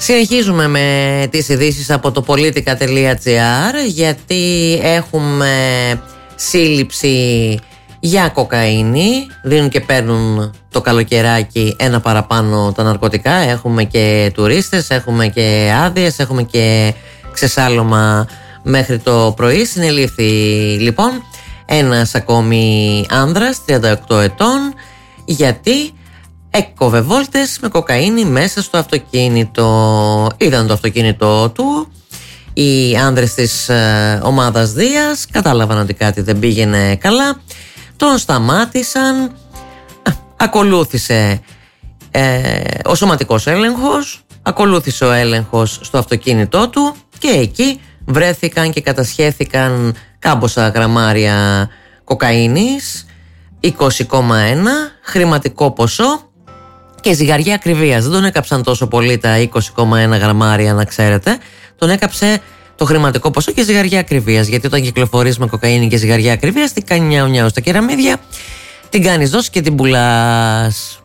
Συνεχίζουμε με τις ειδήσεις από το politica.gr, γιατί έχουμε σύλληψη για κοκαίνη. Δίνουν και παίρνουν το καλοκαιράκι ένα παραπάνω τα ναρκωτικά. Έχουμε και τουρίστες, έχουμε και άδειες, έχουμε και ξεσάλωμα μέχρι το πρωί. Συνελήφθη λοιπόν ένας ακόμη άνδρας 38 ετών, γιατί έκοβε βόλτες με κοκαίνη μέσα στο αυτοκίνητο. Είδαν το αυτοκίνητο του οι άνδρες της ομάδας Δίας, κατάλαβαν ότι κάτι δεν πήγαινε καλά, τον σταμάτησαν, ακολούθησε ο σωματικός έλεγχος, ακολούθησε ο έλεγχος στο αυτοκίνητό του και εκεί βρέθηκαν και κατασχέθηκαν κάμποσα γραμμάρια κοκαίνης, 20,1 χρηματικό ποσό και ζυγαριά ακριβίας. Δεν τον έκαψαν τόσο πολύ τα 20,1 γραμμάρια, να ξέρετε. Τον έκαψε το χρηματικό ποσό και ζυγαριά ακριβίας. Γιατί όταν κυκλοφορείς με κοκαίνη και ζυγαριά ακριβίας, τι κάνει νιάου νιάου στα κεραμίδια, την κάνεις δόση και την πουλάς.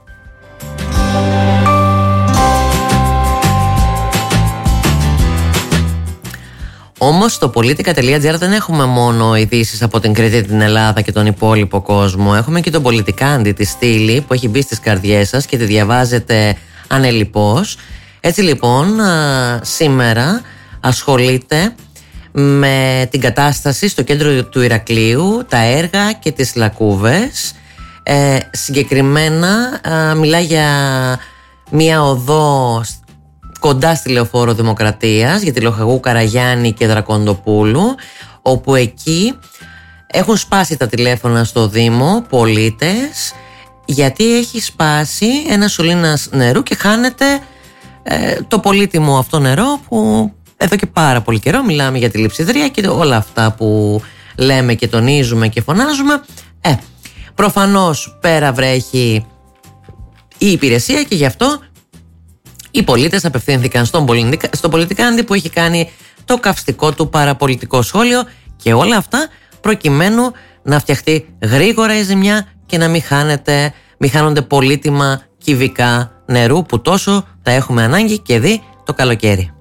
Όμως στο politica.gr δεν έχουμε μόνο ειδήσεις από την Κρήτη, την Ελλάδα και τον υπόλοιπο κόσμο. Έχουμε και τον πολιτικάντη, τη στήλη που έχει μπει στις καρδιές σας και τη διαβάζετε ανελιπώς. Έτσι λοιπόν σήμερα ασχολείται με την κατάσταση στο κέντρο του Ηρακλείου, τα έργα και τις λακκούβες. Συγκεκριμένα μιλά για μια οδό κοντά στη Λεωφόρο Δημοκρατίας, για τη Λοχαγού Καραγιάννη και Δρακοντοπούλου, όπου εκεί έχουν σπάσει τα τηλέφωνα στο Δήμο πολίτες, γιατί έχει σπάσει ένα σωλήνας νερού και χάνεται το πολύτιμο αυτό νερό που εδώ και πάρα πολύ καιρό μιλάμε για τη λειψιδρία και όλα αυτά που λέμε και τονίζουμε και φωνάζουμε. Προφανώς πέρα βρέχει η υπηρεσία και γι' αυτό οι πολίτες απευθύνθηκαν στον πολιτικάντη που έχει κάνει το καυστικό του παραπολιτικό σχόλιο, και όλα αυτά προκειμένου να φτιαχτεί γρήγορα η ζημιά και να μην χάνονται πολύτιμα κυβικά νερού που τόσο τα έχουμε ανάγκη και δει το καλοκαίρι.